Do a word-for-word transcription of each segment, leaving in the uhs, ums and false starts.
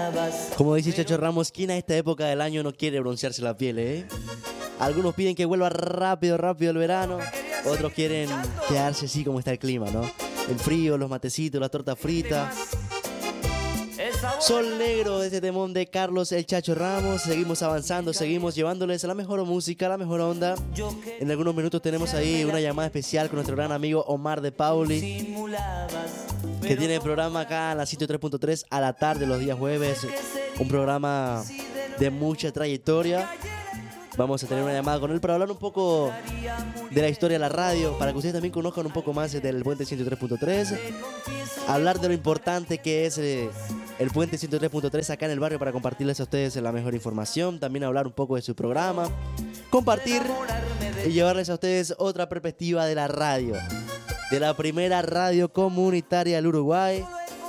Como dice Chacho Ramos, ¿quién a esta época del año no quiere broncearse la piel, eh? Algunos piden que vuelva rápido, rápido el verano. Otros quieren quedarse así como está el clima, ¿no? El frío, los matecitos, las tortas fritas. Sol Negro, este temón de Carlos El Chacho Ramos. Seguimos avanzando, seguimos llevándoles la mejor música, la mejor onda. En algunos minutos tenemos ahí una llamada especial con nuestro gran amigo Omar de Pauli, que tiene el programa acá en la ciento tres punto tres a la tarde los días jueves. Un programa de mucha trayectoria. Vamos a tener una llamada con él para hablar un poco de la historia de la radio, para que ustedes también conozcan un poco más del Puente ciento tres punto tres. Hablar de lo importante que es eh, el Puente ciento tres punto tres acá en el barrio para compartirles a ustedes la mejor información. También hablar un poco de su programa, compartir y llevarles a ustedes otra perspectiva de la radio, de la primera radio comunitaria del Uruguay.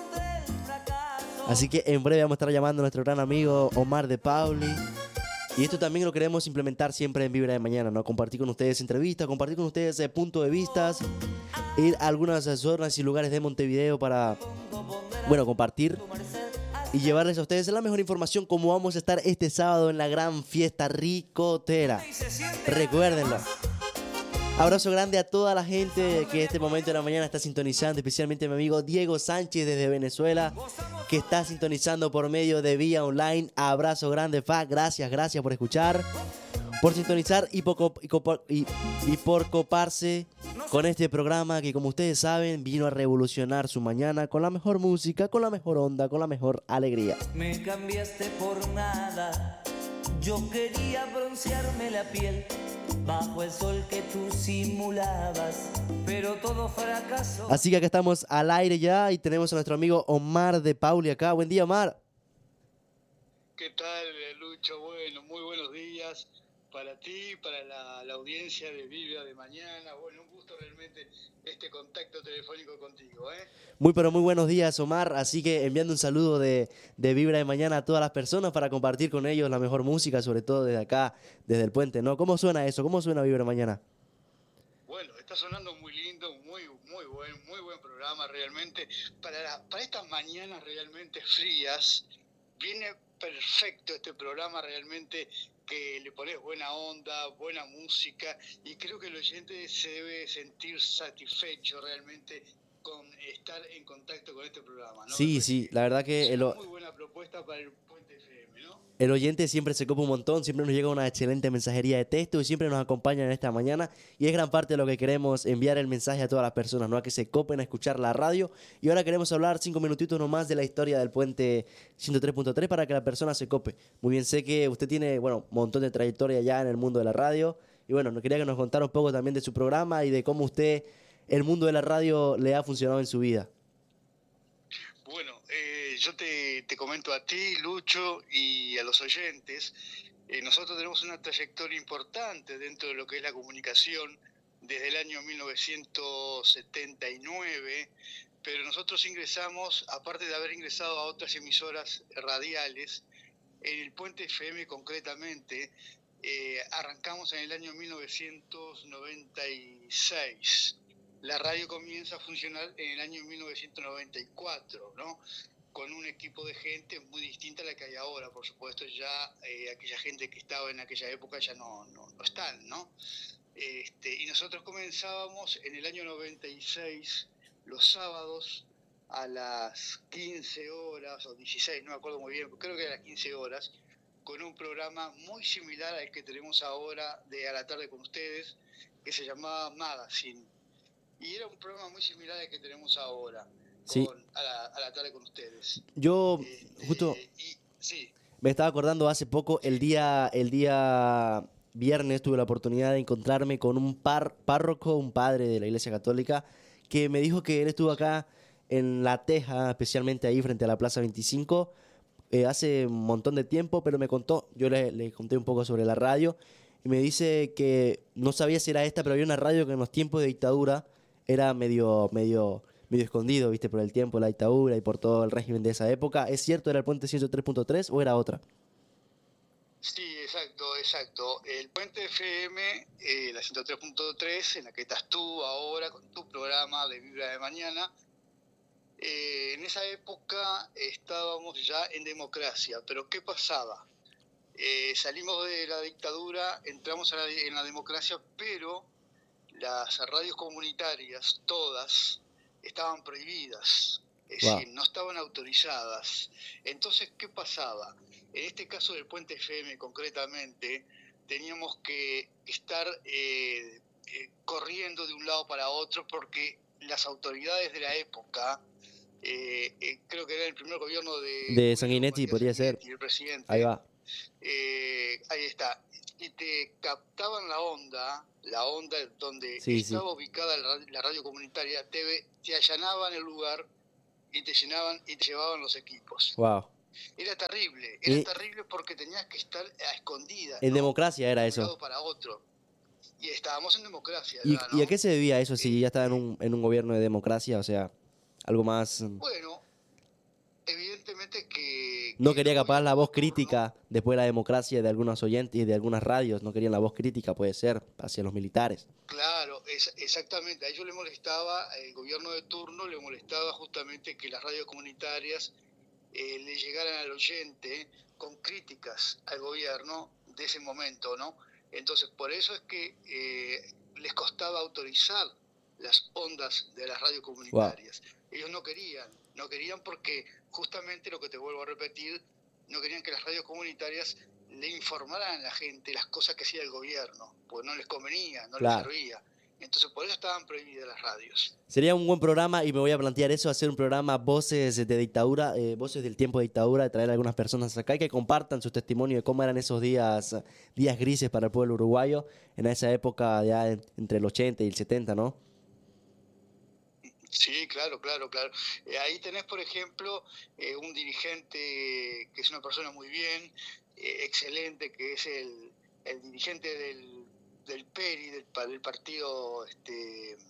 Así que en breve vamos a estar llamando a nuestro gran amigo Omar de Pauli. Y esto también lo queremos implementar siempre en Vibra de Mañana, ¿no? Compartir con ustedes entrevistas, compartir con ustedes eh, puntos de vistas, ir a algunas zonas y lugares de Montevideo para, bueno, compartir y llevarles a ustedes la mejor información, como vamos a estar este sábado en la gran fiesta ricotera. Recuérdenlo. Abrazo grande a toda la gente que este momento de la mañana está sintonizando, especialmente a mi amigo Diego Sánchez desde Venezuela, que está sintonizando por medio de vía online. Abrazo grande, Fa. Gracias, gracias por escuchar, por sintonizar y por, y, y, y por coparse con este programa que, como ustedes saben, vino a revolucionar su mañana con la mejor música, con la mejor onda, con la mejor alegría. Me cambiaste por nada, yo quería broncearme la piel bajo el sol que tú simulabas, pero todo fracasó. Así que acá estamos al aire ya y tenemos a nuestro amigo Omar de Pauli acá. Buen día, Omar. ¿Qué tal, Lucho? Bueno, muy buenos días para ti, para la, la audiencia de Vibra de Mañana. Bueno, un gusto realmente este contacto telefónico contigo, ¿eh? Muy, pero muy buenos días, Omar. Así que enviando un saludo de, de Vibra de Mañana a todas las personas para compartir con ellos la mejor música, sobre todo desde acá, desde el puente, ¿no? ¿Cómo suena eso? ¿Cómo suena Vibra de Mañana? Bueno, está sonando muy lindo, muy muy buen, muy buen programa realmente. Para, la, para estas mañanas realmente frías, viene perfecto este programa realmente, que le pones buena onda, buena música, y creo que el oyente se debe sentir satisfecho realmente con estar en contacto con este programa, ¿no? Sí, sí, la verdad que... Es el, una muy buena propuesta para el Puente F M, ¿no? El oyente siempre se copa un montón, siempre nos llega una excelente mensajería de texto y siempre nos acompaña en esta mañana, y es gran parte de lo que queremos, enviar el mensaje a todas las personas, ¿no? A que se copen a escuchar la radio. Y ahora queremos hablar cinco minutitos nomás de la historia del Puente ciento tres punto tres para que la persona se cope. Muy bien, sé que usted tiene, bueno, un montón de trayectoria ya en el mundo de la radio, y bueno, nos quería que nos contara un poco también de su programa y de cómo usted, el mundo de la radio, le ha funcionado en su vida. Bueno, eh, yo te, te comento a ti, Lucho, y a los oyentes. Eh, nosotros tenemos una trayectoria importante dentro de lo que es la comunicación desde el año mil novecientos setenta y nueve, pero nosotros ingresamos, aparte de haber ingresado a otras emisoras radiales, en el Puente F M concretamente, eh, arrancamos en el año mil novecientos noventa y seis. La radio comienza a funcionar en el año mil novecientos noventa y cuatro, ¿no? Con un equipo de gente muy distinta a la que hay ahora. Por supuesto, ya eh, aquella gente que estaba en aquella época ya no, no, no están, ¿no? Este, y nosotros comenzábamos en el año noventa y seis, los sábados, a las quince horas, o dieciséis, no me acuerdo muy bien, creo que a las quince horas, con un programa muy similar al que tenemos ahora de A la Tarde con Ustedes, que se llamaba Magazine. Y era un programa muy similar al que tenemos ahora, Sí. con, a, la, a la tarde con ustedes. Yo, Este, justo, y, sí. me estaba acordando hace poco, el día, el día viernes tuve la oportunidad de encontrarme con un par, párroco, un padre de la Iglesia Católica, que me dijo que él estuvo acá en La Teja, especialmente ahí frente a la Plaza veinticinco, eh, hace un montón de tiempo, pero me contó, yo le, le conté un poco sobre la radio, y me dice que no sabía si era esta, pero había una radio que en los tiempos de dictadura era medio, medio, medio escondido, ¿viste? Por el tiempo de la dictadura y por todo el régimen de esa época. ¿Es cierto, era el Puente ciento tres punto tres o era otra? Sí, exacto, exacto. El Puente F M, eh, la ciento tres punto tres, en la que estás tú ahora con tu programa de Vibra de Mañana, Eh, en esa época estábamos ya en democracia, pero ¿qué pasaba? Eh, salimos de la dictadura, entramos a la, en la democracia, pero las radios comunitarias, todas, estaban prohibidas, es Wow. decir, no estaban autorizadas. Entonces, ¿qué pasaba? En este caso del Puente F M concretamente, teníamos que estar eh, eh, corriendo de un lado para otro porque las autoridades de la época, eh, eh, creo que era el primer gobierno de, De Sanguinetti Matías podría ser. Sanguinetti, el presidente, Ahí va. eh, ahí está, y te captaban la onda, la onda donde Sí, estaba sí. ubicada la radio, la radio comunitaria, te, ve- te allanaban el lugar y te llenaban y te llevaban los equipos. Wow. Era terrible, era Y- terrible porque tenías que estar a escondidas, En ¿no? democracia era De un eso. lado para otro. Y estábamos en democracia ¿Y, ya, y a ¿no? qué se debía eso si Eh, ya estaba en un, en un gobierno de democracia? O sea, algo más... mm, Bueno, evidentemente que... No que quería los capaz la gobiernos voz de turno- crítica después de la democracia de algunos oyentes y de algunas radios. No querían la voz crítica, puede ser, hacia los militares. Claro, es, exactamente. A ellos le molestaba, el gobierno de turno le molestaba justamente que las radios comunitarias eh, le llegaran al oyente con críticas al gobierno de ese momento, ¿no? Entonces, por eso es que eh, les costaba autorizar las ondas de las radios comunitarias. Ellos no querían, no querían porque justamente lo que te vuelvo a repetir, no querían que las radios comunitarias le informaran a la gente las cosas que hacía el gobierno, porque no les convenía, no Claro. les servía. Entonces por eso estaban prohibidas las radios. Sería un buen programa y me voy a plantear eso, hacer un programa Voces de Dictadura, eh, Voces del Tiempo de Dictadura, de traer a algunas personas acá y que compartan su testimonio de cómo eran esos días, días grises para el pueblo uruguayo en esa época ya en- entre el ochenta y el setenta, ¿no? Sí, claro, claro, claro. Eh, ahí tenés, por ejemplo, eh, un dirigente que es una persona muy bien, eh, excelente, que es el, el dirigente del, del P E R I, del, pa- del partido este,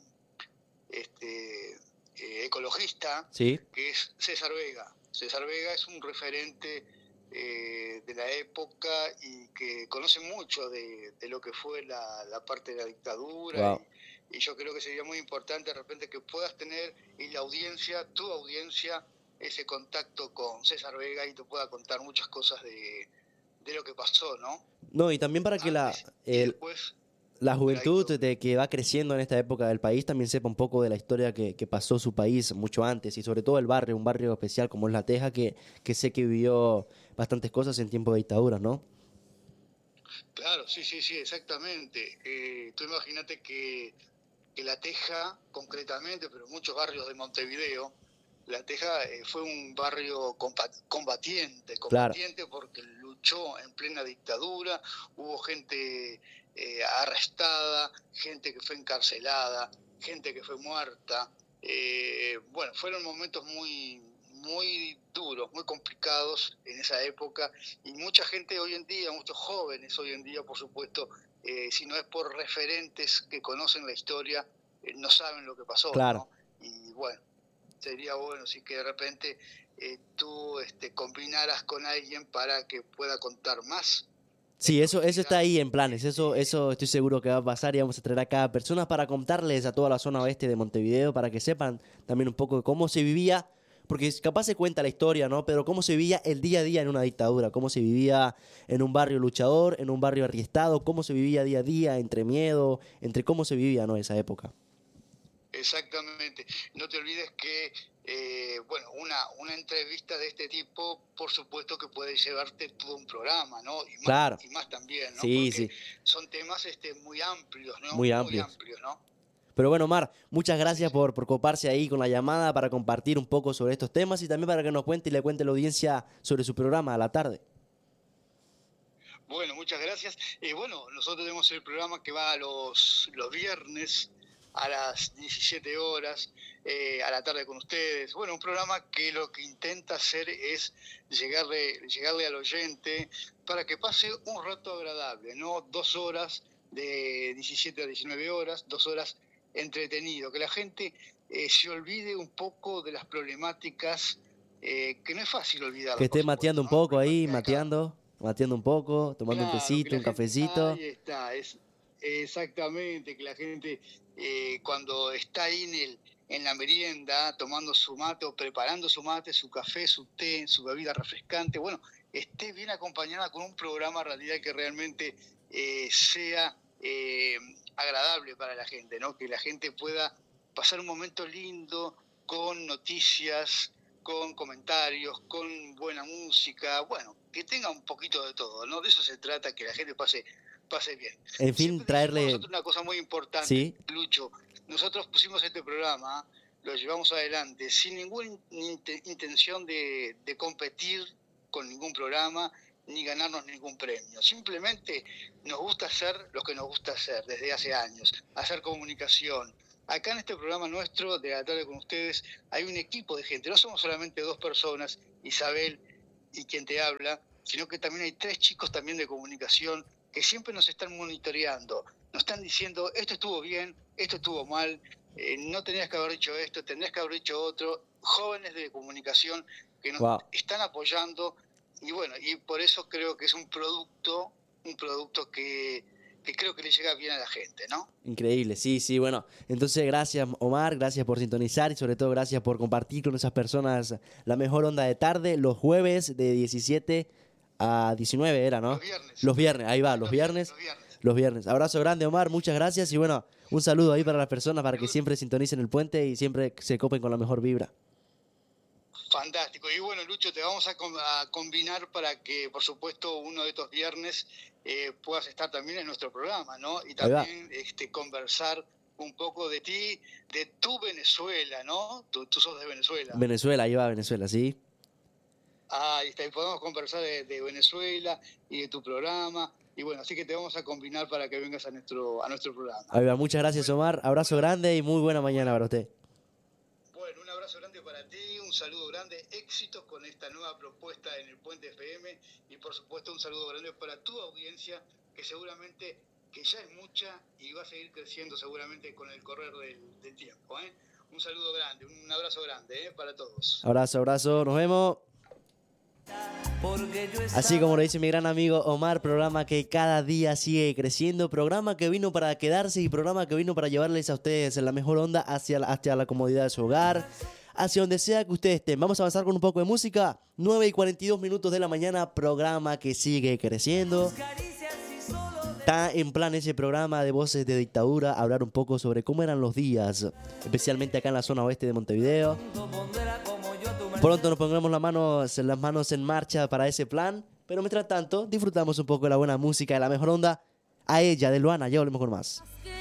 este, eh, ecologista, Sí, que es César Vega. César Vega es un referente eh, de la época y que conoce mucho de, de lo que fue la, la parte de la dictadura. Wow. Y, y yo creo que sería muy importante de repente que puedas tener en la audiencia, tu audiencia, ese contacto con César Vega y te pueda contar muchas cosas de, de lo que pasó, ¿no? No, y también para que la, Antes y el- después. la de la juventud dictadura. de que va creciendo en esta época del país también sepa un poco de la historia que, que pasó su país mucho antes y sobre todo el barrio, un barrio especial como es La Teja, que, que sé que vivió bastantes cosas en tiempo de dictadura, ¿no? Claro, sí, sí, sí, exactamente. Eh, tú imagínate que, que La Teja, concretamente, pero muchos barrios de Montevideo, La Teja eh, fue un barrio compa- combatiente, Claro. combatiente porque luchó en plena dictadura, hubo gente eh, arrestada, gente que fue encarcelada, gente que fue muerta. Eh, bueno, fueron momentos muy, muy duros, muy complicados en esa época y mucha gente hoy en día, muchos jóvenes hoy en día, por supuesto, eh, si no es por referentes que conocen la historia, eh, no saben lo que pasó, Claro. ¿no? Y bueno, sería bueno si que de repente eh, tú este, combinaras con alguien para que pueda contar más. Sí, eso, eso está ahí en planes, eso, eso estoy seguro que va a pasar y vamos a traer acá personas para contarles a toda la zona oeste de Montevideo para que sepan también un poco de cómo se vivía, porque capaz se cuenta la historia, ¿no? Pero cómo se vivía el día a día en una dictadura, cómo se vivía en un barrio luchador, en un barrio arriestado, cómo se vivía día a día, entre miedo, entre cómo se vivía, ¿no? Esa época. Exactamente. No te olvides que, eh, bueno, una, una entrevista de este tipo, por supuesto que puede llevarte todo un programa, ¿no? Y más, Claro. y más también, ¿no? Sí, Porque sí. son temas este, muy amplios, ¿no? Muy amplios. amplios, ¿no? Pero bueno, Omar, muchas gracias por, por coparse ahí con la llamada para compartir un poco sobre estos temas y también para que nos cuente y le cuente a la audiencia sobre su programa a la tarde. Bueno, muchas gracias. Eh, bueno, nosotros tenemos el programa que va los, los viernes a las diecisiete horas, eh, a la tarde con ustedes. Bueno, un programa que lo que intenta hacer es llegarle, llegarle al oyente para que pase un rato agradable, ¿no? Dos horas de diecisiete a diecinueve horas, dos horas entretenido, que la gente eh, se olvide un poco de las problemáticas, eh, que no es fácil olvidarlas. Que esté por supuesto, mateando un ¿no? poco ahí, Problemáticas de cada- mateando, mateando un poco, tomando un Claro, tecito, que la un gente- cafecito. Ahí está, es exactamente, que la gente eh, cuando está ahí en el, en la merienda, tomando su mate o preparando su mate, su café, su té, su bebida refrescante, bueno, esté bien acompañada con un programa en realidad que realmente eh, sea eh, agradable para la gente, ¿no? Que la gente pueda pasar un momento lindo con noticias, con comentarios, con buena música, bueno, que tenga un poquito de todo, ¿no? De eso se trata, que la gente pase, pase bien. En fin, Siempre traerle... nosotros una cosa muy importante, ¿Sí? Lucho, nosotros pusimos este programa, lo llevamos adelante sin ninguna intención de, de competir con ningún programa, ni ganarnos ningún premio. Simplemente nos gusta hacer lo que nos gusta hacer desde hace años, hacer comunicación. Acá en este programa nuestro, de la tarde con ustedes, hay un equipo de gente. No somos solamente dos personas, Isabel y quien te habla, sino que también hay tres chicos también de comunicación que siempre nos están monitoreando. Nos están diciendo, esto estuvo bien, esto estuvo mal, eh, no tenías que haber dicho esto, tendrías que haber dicho otro. Jóvenes de comunicación que nos wow. están apoyando. Y bueno, y por eso creo que es un producto, un producto que... que creo que le llega bien a la gente, ¿no? Increíble, sí, sí, bueno. Entonces, gracias, Omar, gracias por sintonizar y sobre todo gracias por compartir con esas personas la mejor onda de tarde, los jueves de diecisiete a diecinueve era, ¿no? Los viernes. Los viernes, ahí va, los, los viernes, viernes. Los viernes. Los viernes. Abrazo grande, Omar, muchas gracias y bueno, un saludo ahí para las personas para que siempre sintonicen el puente y siempre se copen con la mejor vibra. Fantástico. Y bueno, Lucho, te vamos a, com a combinar para que, por supuesto, uno de estos viernes eh, puedas estar también en nuestro programa, ¿no? Y también este, conversar un poco de ti, de tu Venezuela, ¿no? Tú, tú sos de Venezuela. Venezuela, ahí va Venezuela, sí. Ah, ahí está. Y podemos conversar de, de Venezuela y de tu programa. Y bueno, así que te vamos a combinar para que vengas a nuestro, a nuestro programa. Ahí va. Muchas gracias, Omar. Abrazo grande y muy buena mañana para usted. Bueno, un abrazo grande para ti, un saludo grande, éxitos con esta nueva propuesta en el Puente F M y por supuesto un saludo grande para tu audiencia que seguramente que ya es mucha y va a seguir creciendo seguramente con el correr del, del tiempo, ¿eh? Un saludo grande, un abrazo grande, ¿eh? Para todos. Abrazo, abrazo, nos vemos. Así como lo dice mi gran amigo Omar, programa que cada día sigue creciendo, programa que vino para quedarse y programa que vino para llevarles a ustedes la mejor onda hacia la, hacia la comodidad de su hogar, hacia donde sea que ustedes estén. Vamos a avanzar con un poco de música. nueve y cuarenta y dos minutos de la mañana, programa que sigue creciendo. Está en plan ese programa de Voces de Dictadura, hablar un poco sobre cómo eran los días, especialmente acá en la zona oeste de Montevideo. Pronto nos pondremos las manos, las manos en marcha para ese plan, pero mientras tanto disfrutamos un poco de la buena música, de la mejor onda. A ella, de Luana, ya volvemos con más.